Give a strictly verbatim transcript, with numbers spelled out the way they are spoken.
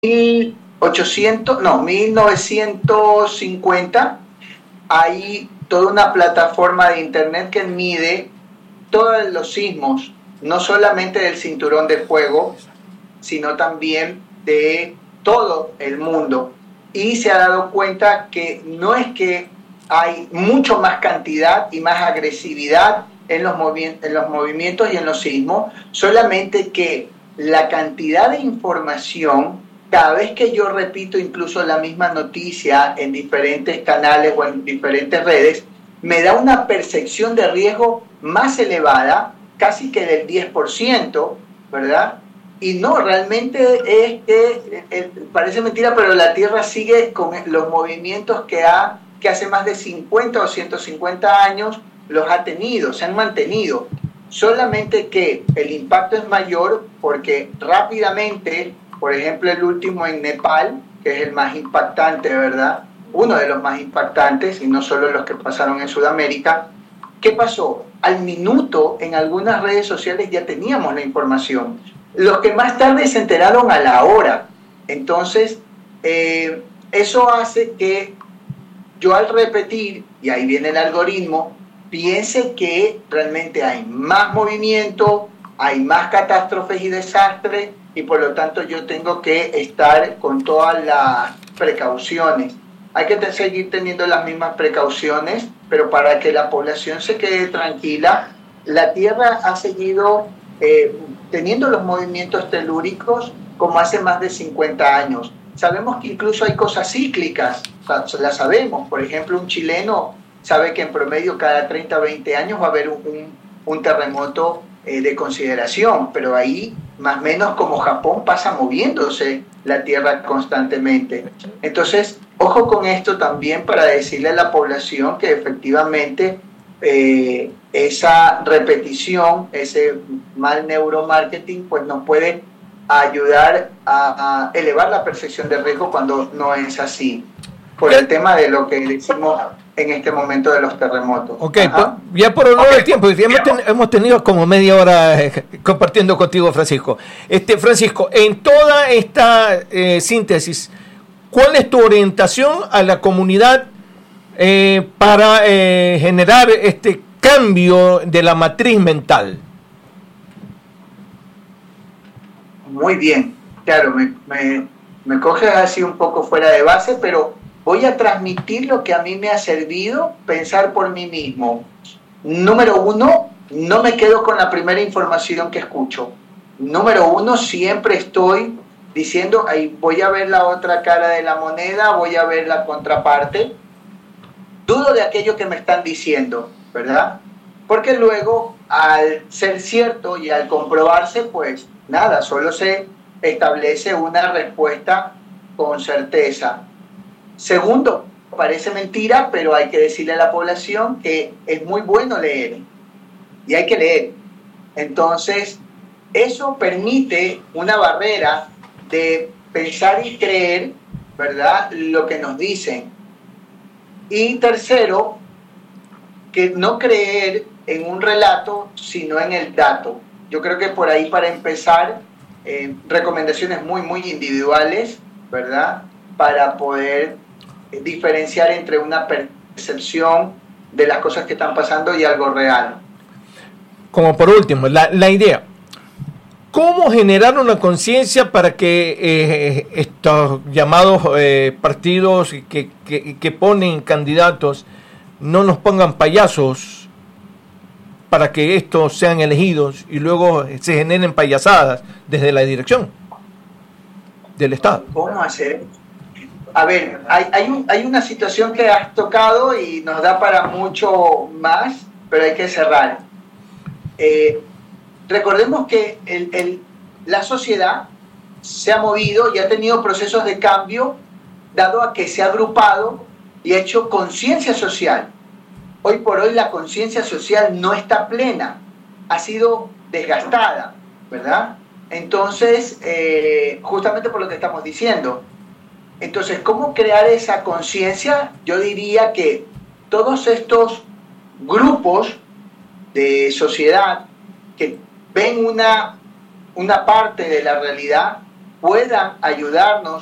mil ochocientos, no, mil novecientos cincuenta, hay toda una plataforma de internet que mide todos los sismos, no solamente del cinturón de fuego, sino también de todo el mundo. Y se ha dado cuenta que no es que hay mucho más cantidad y más agresividad en los, movi- en los movimientos y en los sismos, solamente que la cantidad de información, cada vez que yo repito incluso la misma noticia en diferentes canales o en diferentes redes, me da una percepción de riesgo más elevada, casi que del diez por ciento, ¿verdad? Y no, realmente es que, eh, parece mentira, pero la Tierra sigue con los movimientos que, ha, que hace más de cincuenta o ciento cincuenta años los ha tenido, se han mantenido. Solamente que el impacto es mayor porque rápidamente, por ejemplo el último en Nepal, que es el más impactante, ¿verdad? Uno de los más impactantes, y no solo los que pasaron en Sudamérica. ¿Qué pasó? Al minuto, en algunas redes sociales ya teníamos la información. Los que más tarde se enteraron a la hora. Entonces, eh, eso hace que yo al repetir, y ahí viene el algoritmo, piense que realmente hay más movimiento, hay más catástrofes y desastres, y por lo tanto yo tengo que estar con todas las precauciones. Hay que te- seguir teniendo las mismas precauciones, pero para que la población se quede tranquila, la Tierra ha seguido eh, teniendo los movimientos telúricos como hace más de cincuenta años. Sabemos que incluso hay cosas cíclicas, las sabemos. Por ejemplo, un chileno sabe que en promedio cada treinta o veinte años va a haber un, un terremoto eh, de consideración, pero ahí más o menos como Japón pasa moviéndose la Tierra constantemente. Entonces, ojo con esto también para decirle a la población que efectivamente eh, esa repetición, ese mal neuromarketing, pues nos puede ayudar a, a elevar la percepción de riesgo cuando no es así, por el tema de lo que decimos en este momento de los terremotos. Ok, pues, ya por honor del tiempo, ya hemos, ten, hemos tenido como media hora eh, compartiendo contigo, Francisco. Este, Francisco, en toda esta eh, síntesis, ¿cuál es tu orientación a la comunidad eh, para eh, generar este cambio de la matriz mental? Muy bien, claro, me, me, me coges así un poco fuera de base, pero voy a transmitir lo que a mí me ha servido pensar por mí mismo. Número uno, no me quedo con la primera información que escucho. Número uno, siempre estoy diciendo, ahí voy a ver la otra cara de la moneda, voy a ver la contraparte. Dudo de aquello que me están diciendo, ¿verdad? Porque luego, al ser cierto y al comprobarse, pues nada, solo se establece una respuesta con certeza. Segundo, parece mentira, pero hay que decirle a la población que es muy bueno leer y hay que leer. Entonces, eso permite una barrera de pensar y creer, ¿verdad?, lo que nos dicen. Y tercero, que no creer en un relato, sino en el dato. Yo creo que por ahí, para empezar, eh, recomendaciones muy, muy individuales, ¿verdad?, para poder diferenciar entre una percepción de las cosas que están pasando y algo real. Como por último, la, la idea, ¿cómo generar una conciencia para que eh, estos llamados eh, partidos que, que, que ponen candidatos no nos pongan payasos para que estos sean elegidos y luego se generen payasadas desde la dirección del Estado? ¿Cómo hacer? A ver, hay, hay, un, hay una situación que has tocado y nos da para mucho más, pero hay que cerrar. Eh, recordemos que el, el, la sociedad se ha movido y ha tenido procesos de cambio, dado a que se ha agrupado y ha hecho conciencia social. Hoy por hoy la conciencia social no está plena, ha sido desgastada, ¿verdad? Entonces, eh, justamente por lo que estamos diciendo. Entonces, ¿cómo crear esa conciencia? Yo diría que todos estos grupos de sociedad que ven una, una parte de la realidad puedan ayudarnos